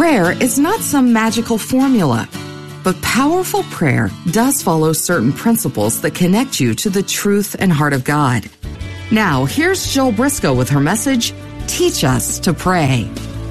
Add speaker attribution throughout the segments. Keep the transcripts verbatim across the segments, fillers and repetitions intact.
Speaker 1: Prayer is not some magical formula, but powerful prayer does follow certain principles that connect you to the truth and heart of God. Now, here's Jill Briscoe with her message, Teach Us to Pray.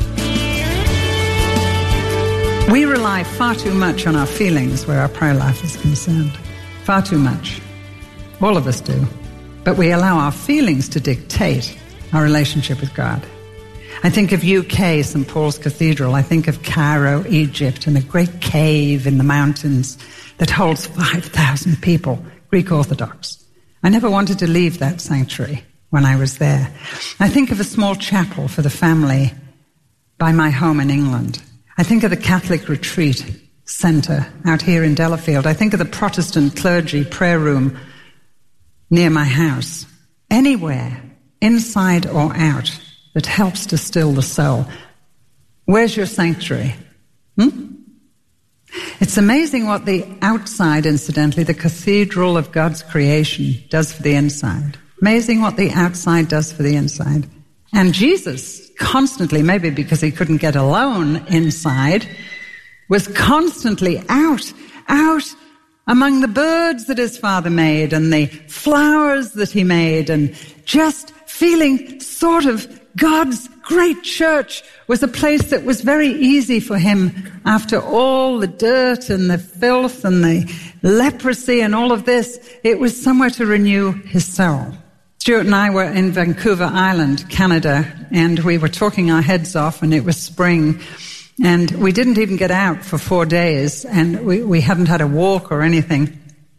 Speaker 2: We rely far too much on our feelings where our prayer life is concerned. Far too much. All of us do. But we allow our feelings to dictate our relationship with God. I think of U K, Saint Paul's Cathedral. I think of Cairo, Egypt, and a great cave in the mountains that holds five thousand people, Greek Orthodox. I never wanted to leave that sanctuary when I was there. I think of a small chapel for the family by my home in England. I think of the Catholic Retreat Centre out here in Delafield. I think of the Protestant clergy prayer room near my house. Anywhere, inside or out, that helps to still the soul. Where's your sanctuary? Hmm? It's amazing what the outside, incidentally, the cathedral of God's creation, does for the inside. Amazing what the outside does for the inside. And Jesus constantly, maybe because he couldn't get alone inside, was constantly out, out among the birds that his Father made and the flowers that he made, and just feeling sort of God's great church was a place that was very easy for him after all the dirt and the filth and the leprosy and all of this. It was somewhere to renew his soul. Stuart and I were in Vancouver Island, Canada, and we were talking our heads off, and it was spring, and we didn't even get out for four days, and we, we hadn't had a walk or anything.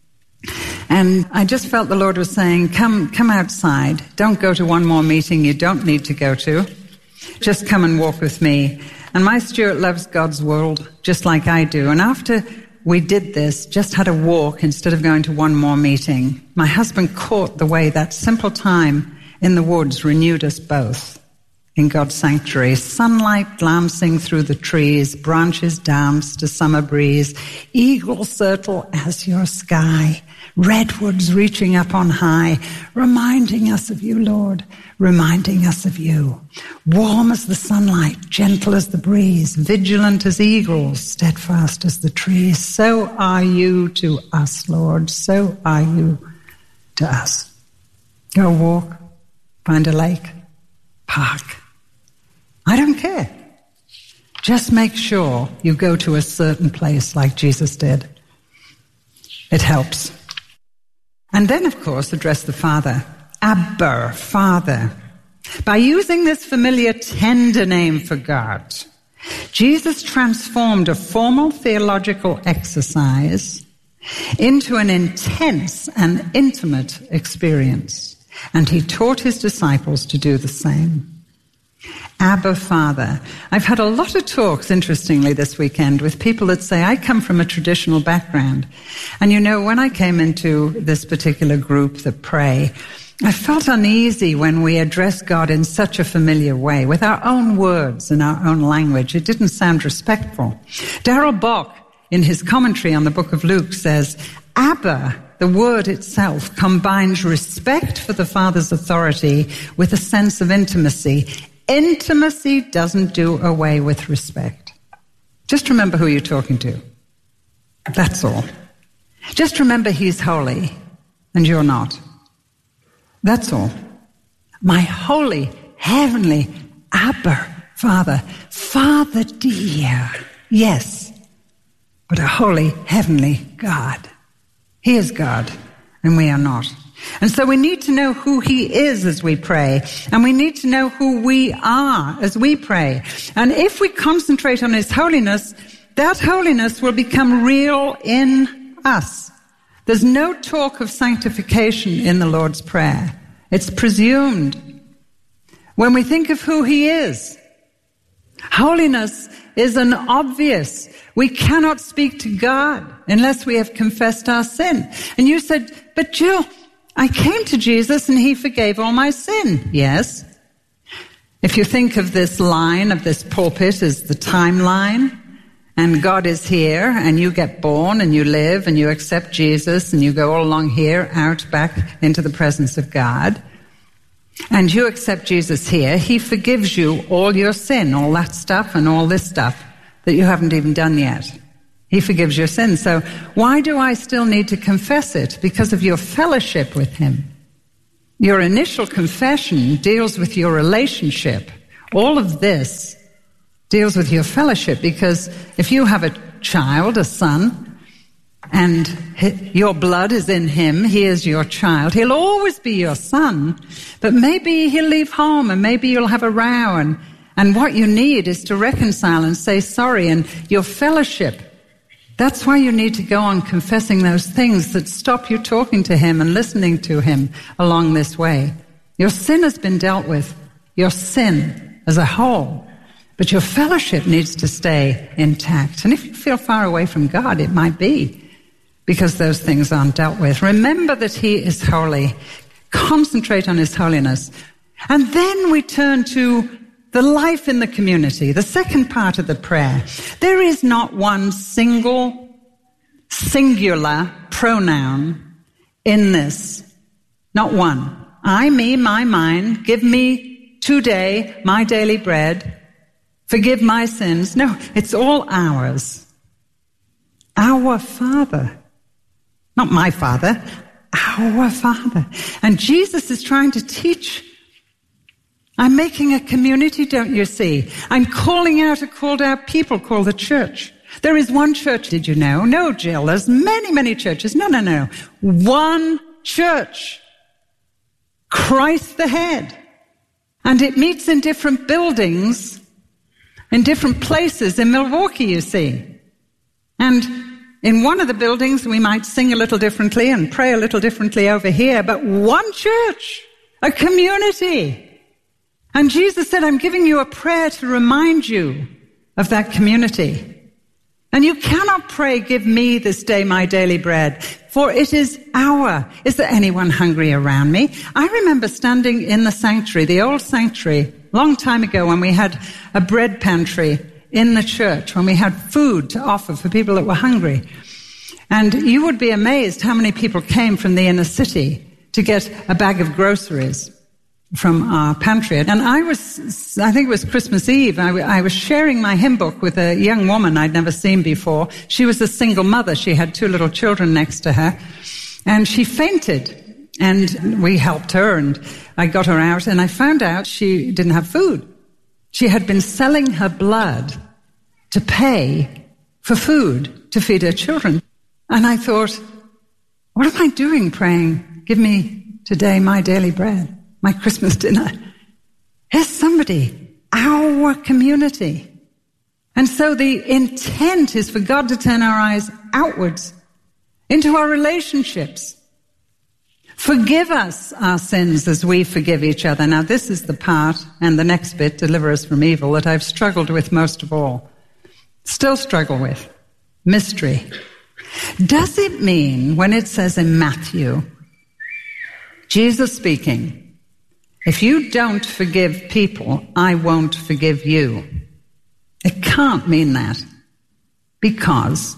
Speaker 2: And I just felt the Lord was saying, come, come outside. Don't go to one more meeting you don't need to go to. Just come and walk with me. And my Stuart loves God's world just like I do. And after we did this, just had a walk instead of going to one more meeting, my husband caught the way that simple time in the woods renewed us both in God's sanctuary. Sunlight glancing through the trees, branches danced to summer breeze, eagle circle azure sky, redwoods reaching up on high, reminding us of you, Lord, reminding us of you. Warm as the sunlight, gentle as the breeze, vigilant as eagles, steadfast as the trees. So are you to us, Lord, so are you to us. Go walk, find a lake, park. I don't care. Just make sure you go to a certain place like Jesus did. It helps. And then, of course, address the Father. Abba, Father. By using this familiar, tender name for God, Jesus transformed a formal theological exercise into an intense and intimate experience. And he taught his disciples to do the same. Abba, Father. I've had a lot of talks, interestingly, this weekend with people that say, I come from a traditional background. And you know, when I came into this particular group that pray, I felt uneasy when we address God in such a familiar way, with our own words and our own language. It didn't sound respectful. Darrell Bock, in his commentary on the book of Luke, says, Abba, the word itself, combines respect for the Father's authority with a sense of intimacy. Intimacy doesn't do away with respect. Just remember who you're talking to. That's all. Just remember he's holy and you're not. That's all. My holy, heavenly Abba, Father. Father dear. Yes. But a holy, heavenly God. He is God and we are not. And so we need to know who he is as we pray. And we need to know who we are as we pray. And if we concentrate on his holiness, that holiness will become real in us. There's no talk of sanctification in the Lord's Prayer. It's presumed. When we think of who he is, holiness is an obvious. We cannot speak to God unless we have confessed our sin. And you said, but Jill, I came to Jesus and he forgave all my sin. Yes. If you think of this line of this pulpit as the timeline, and God is here, and you get born, and you live, and you accept Jesus, and you go all along here, out, back into the presence of God, and you accept Jesus here, he forgives you all your sin, all that stuff and all this stuff. that you haven't even done yet. He forgives your sins. So why do I still need to confess it? Because of your fellowship with him. Your initial confession deals with your relationship. All of this deals with your fellowship, because if you have a child, a son, and your blood is in him, he is your child, he'll always be your son, but maybe he'll leave home and maybe you'll have a row, and, and what you need is to reconcile and say sorry, and your fellowship. That's why you need to go on confessing those things that stop you talking to him and listening to him along this way. Your sin has been dealt with, your sin as a whole, but your fellowship needs to stay intact. And if you feel far away from God, it might be because those things aren't dealt with. Remember that he is holy. Concentrate on his holiness. And then we turn to the life in the community, the second part of the prayer. There is not one single, singular pronoun in this. Not one. I, me, my, mine. Give me today my daily bread. Forgive my sins. No, it's all ours. Our Father. Not my Father. Our Father. And Jesus is trying to teach. I'm making a community, don't you see? I'm calling out a called out people called the church. There is one church, did you know? No, Jill, there's many, many churches. No, no, no. One church. Christ the head. And it meets in different buildings, in different places in Milwaukee, you see. And in one of the buildings, we might sing a little differently and pray a little differently over here, but one church, a community. And Jesus said, I'm giving you a prayer to remind you of that community. And you cannot pray, give me this day my daily bread, for it is our. Is there anyone hungry around me? I remember standing in the sanctuary, the old sanctuary, a long time ago when we had a bread pantry in the church, when we had food to offer for people that were hungry. And you would be amazed how many people came from the inner city to get a bag of groceries from our pantry. And I was, I think it was Christmas Eve, I, I was sharing my hymn book with a young woman I'd never seen before. She was a single mother. She had two little children next to her. And she fainted. And we helped her, and I got her out, and I found out she didn't have food. She had been selling her blood to pay for food to feed her children. And I thought, what am I doing praying, give me today my daily bread? My Christmas dinner. Here's somebody, our community. And so the intent is for God to turn our eyes outwards into our relationships. Forgive us our sins as we forgive each other. Now this is the part, and the next bit, deliver us from evil, that I've struggled with most of all. Still struggle with. Mystery. Does it mean, when it says in Matthew, Jesus speaking, if you don't forgive people, I won't forgive you? It can't mean that, because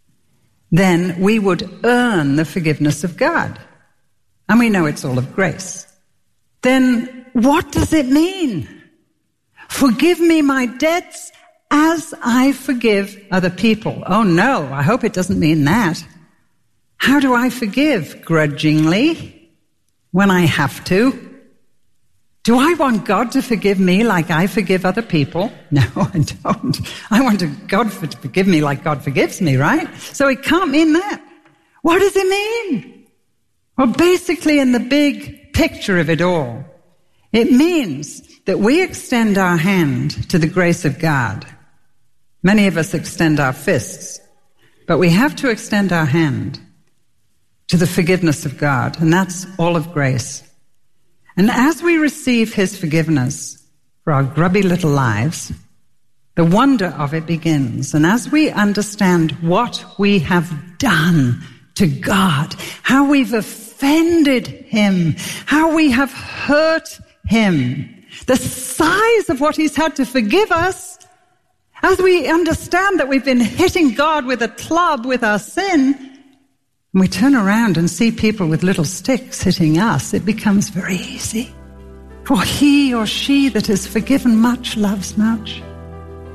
Speaker 2: then we would earn the forgiveness of God. And we know it's all of grace. Then what does it mean? Forgive me my debts as I forgive other people. Oh no, I hope it doesn't mean that. How do I forgive? Grudgingly? When I have to? Do I want God to forgive me like I forgive other people? No, I don't. I want God to forgive me like God forgives me, right? So it can't mean that. What does it mean? Well, basically in the big picture of it all, it means that we extend our hand to the grace of God. Many of us extend our fists, but we have to extend our hand to the forgiveness of God, and that's all of grace. And as we receive his forgiveness for our grubby little lives, the wonder of it begins. And as we understand what we have done to God, how we've offended him, how we have hurt him, the size of what he's had to forgive us, as we understand that we've been hitting God with a club with our sin, and we turn around and see people with little sticks hitting us, it becomes very easy. For he or she that is forgiven much loves much.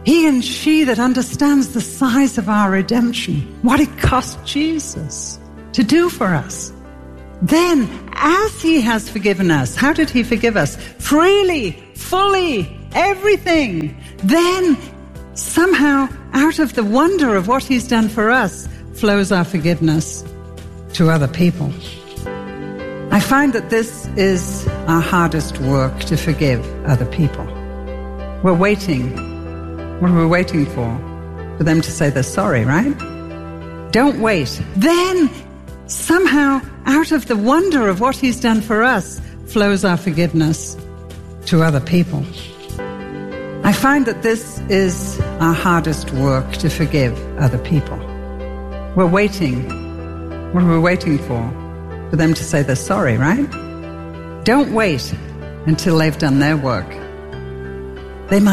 Speaker 2: He and she that understands the size of our redemption, what it cost Jesus to do for us. Then, as he has forgiven us, how did he forgive us? Freely, fully, everything. Then, somehow, out of the wonder of what he's done for us, flows our forgiveness to other people. I find that this is our hardest work, to forgive other people. We're waiting. What are we waiting for? For them to say they're sorry, right? Don't wait. Then, somehow, out of the wonder of what he's done for us, flows our forgiveness to other people. I find that this is our hardest work, to forgive other people. We're waiting. What are we waiting for? For them to say they're sorry, right? Don't wait until they've done their work.